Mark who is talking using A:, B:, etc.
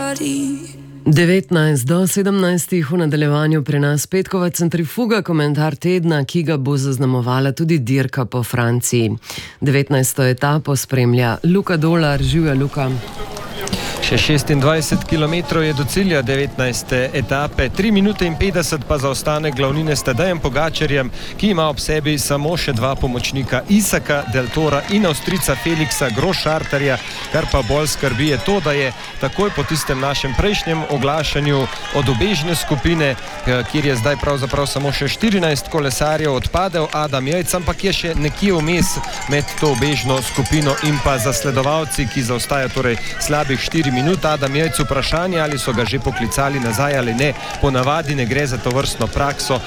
A: 19 do 17 v nadaljevanju pri nas petkova centrifuga, komentar tedna, ki ga bo zaznamovala tudi dirka po Franciji. 19. etapo spremlja Luka Dolar. Živja, Luka.
B: Še 26 km je do cilja 19. etape, 3 minute in 50 pa zaostanek glavnine s Tadejem Pogačarjem, ki ima ob sebi samo še dva pomočnika, Isaka Del Tora in Avstrijca Felixa Grossarterja. Kar pa bolj skrbi je to, da je takoj po tistem našem prejšnjem oglašanju od ubežne skupine, kjer je zdaj pravzaprav samo še 14 kolesarjev, odpadel Adam Jejc, ampak je še nekje vmes med to ubežno skupino in pa zasledovalci, ki zaostajajo torej slabih 4 minut. Adam Jejc vprašanje, ali so ga že poklicali nazaj ali ne. Ponavadi ne gre za to vrstno prakso,